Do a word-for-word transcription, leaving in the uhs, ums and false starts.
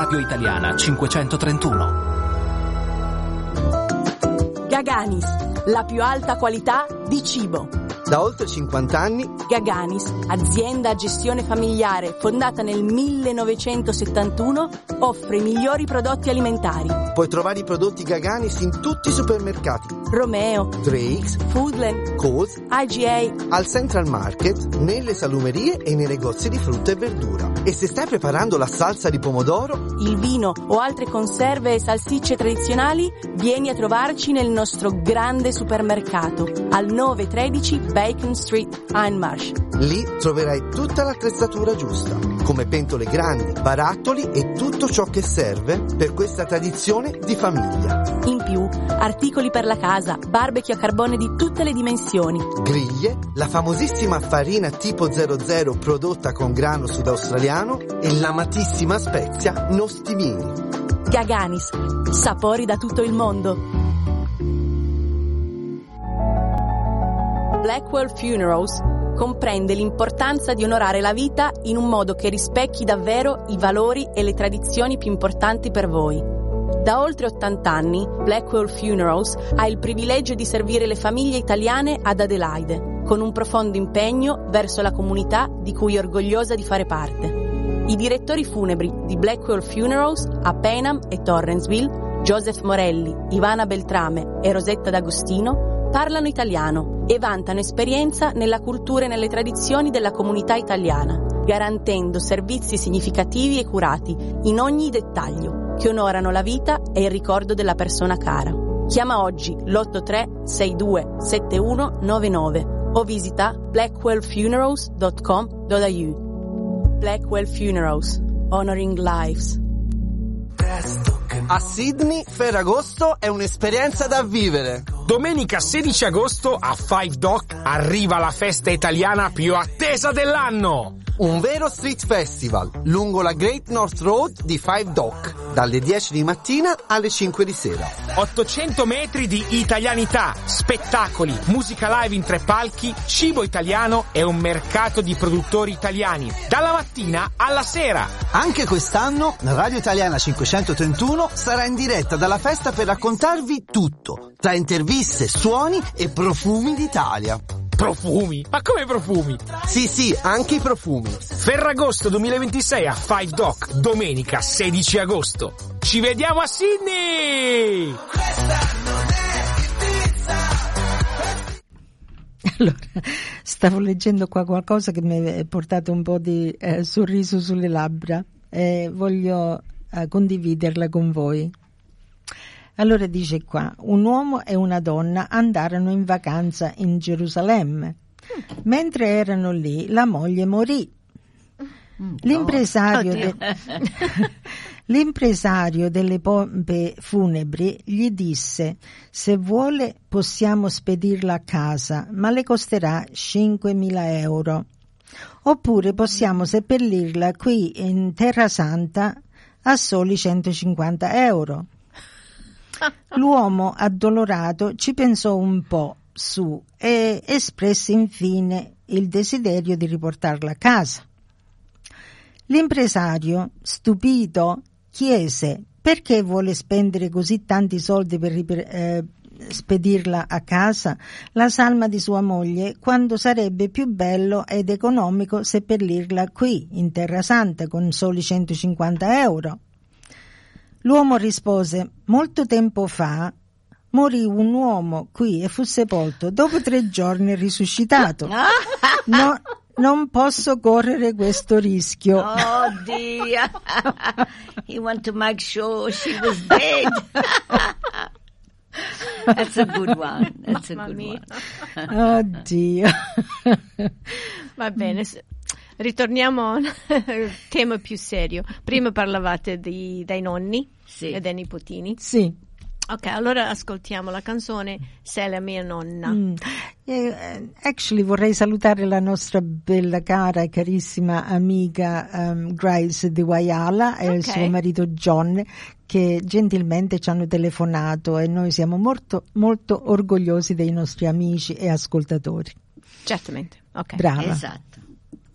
Radio Italiana cinquecentotrentuno. Gaganis, la più alta qualità di cibo. Da oltre cinquanta anni, Gaganis, azienda a gestione familiare fondata nel millenovecentosettantuno, offre i migliori prodotti alimentari. Puoi trovare i prodotti Gaganis in tutti i supermercati: Romeo, Drake's, Foodland, Coles, I G A, al Central Market, nelle salumerie e nei negozi di frutta e verdura. E se stai preparando la salsa di pomodoro, il vino o altre conserve e salsicce tradizionali, vieni a trovarci nel nostro grande supermercato al nove tredici Bacon Street, Hindmarsh. Lì troverai tutta l'attrezzatura giusta, come pentole grandi, barattoli e tutto ciò che serve per questa tradizione di famiglia. In più, articoli per la casa, barbecue a carbone di tutte le dimensioni, griglie, la famosissima farina tipo zero zero prodotta con grano sudaustraliano e l'amatissima spezia nostimini. Gaganis, sapori da tutto il mondo. Blackwell Funerals comprende l'importanza di onorare la vita in un modo che rispecchi davvero i valori e le tradizioni più importanti per voi. Da oltre ottanta anni, Blackwell Funerals ha il privilegio di servire le famiglie italiane ad Adelaide, con un profondo impegno verso la comunità di cui è orgogliosa di fare parte. I direttori funebri di Blackwell Funerals a Payneham e Torrensville, Joseph Morelli, Ivana Beltrame e Rosetta D'Agostino, parlano italiano e vantano esperienza nella cultura e nelle tradizioni della comunità italiana, garantendo servizi significativi e curati in ogni dettaglio, che onorano la vita e il ricordo della persona cara. Chiama oggi l'otto tre sei due sette uno nove nove o visita blackwell funerals dot com dot a u. Blackwell Funerals, honoring lives. A Sydney, Ferragosto è un'esperienza da vivere. Domenica sedici agosto a Five Dock arriva la festa italiana più attesa dell'anno. Un vero street festival lungo la Great North Road di Five Dock, dalle dieci di mattina alle cinque di sera. ottocento metri di italianità, spettacoli, musica live in tre palchi, cibo italiano e un mercato di produttori italiani, dalla mattina alla sera. Anche quest'anno la Radio Italiana cinquecentotrentuno sarà in diretta dalla festa per raccontarvi tutto, tra interviste, suoni e profumi d'Italia. Profumi? Ma come profumi? Sì, sì, anche i profumi. Ferragosto duemilaventisei a Five Dock, domenica sedici agosto. Ci vediamo a Sydney! Questa non è Allora, stavo leggendo qua qualcosa che mi ha portato un po' di eh, sorriso sulle labbra e voglio eh, condividerla con voi. Allora dice qua: un uomo e una donna andarono in vacanza in Gerusalemme. Mentre erano lì, la moglie morì. L'impresario, de... L'impresario delle pompe funebri gli disse: se vuole possiamo spedirla a casa, ma le costerà cinquemila euro. Oppure possiamo seppellirla qui in Terra Santa a soli centocinquanta euro. L'uomo addolorato ci pensò un po' su e espresse infine il desiderio di riportarla a casa. L'impresario, stupito, chiese perché vuole spendere così tanti soldi per riper- eh, spedirla a casa, la salma di sua moglie, quando sarebbe più bello ed economico seppellirla qui in Terra Santa con soli centocinquanta euro. L'uomo rispose: molto tempo fa morì un uomo qui e fu sepolto. Dopo tre giorni è risuscitato. No, non posso correre questo rischio. Oh dear. He wanted to make sure she was dead. That's a good one. That's a good one. Oddio. Va bene. Ritorniamo al tema più serio. Prima parlavate di, dai nonni, sì, e dai nipotini. Sì. Ok, allora ascoltiamo la canzone Sei la mia nonna. Mm. Eh, actually vorrei salutare la nostra bella, cara e carissima amica um, Grace di Whyalla e okay. il suo marito John, che gentilmente ci hanno telefonato, e noi siamo molto, molto orgogliosi dei nostri amici e ascoltatori. Certamente. Ok. Brava. Esatto.